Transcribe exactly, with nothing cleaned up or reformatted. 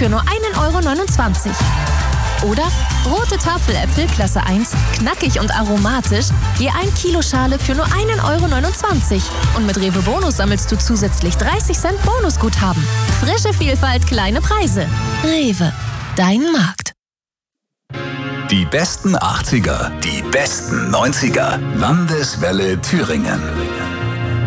für nur ein Euro neunundzwanzig. Oder rote Tafeläpfel Klasse eins, knackig und aromatisch, je ein Kilo Schale für nur ein Euro neunundzwanzig. Und mit Rewe Bonus sammelst du zusätzlich dreißig Cent Bonusguthaben. Frische Vielfalt, kleine Preise. Rewe, dein Markt. Die besten achtziger, die besten neunziger. Landeswelle Thüringen.